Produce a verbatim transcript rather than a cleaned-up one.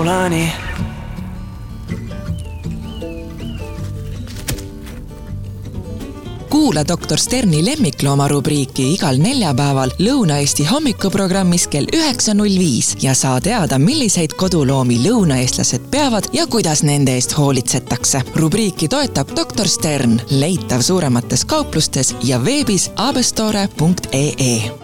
laulani. Kuula doktor Sterni lemmiklooma rubriiki igal neljapäeval Lõuna-Eesti hommikuprogrammis kell üheksa null viis ja saa teada, milliseid koduloomi lõunaeestlased peavad ja kuidas nende eest hoolitsetakse. Rubriiki toetab doktor Stern, leitav suuremates kauplustes ja veebis abestore punkt ee.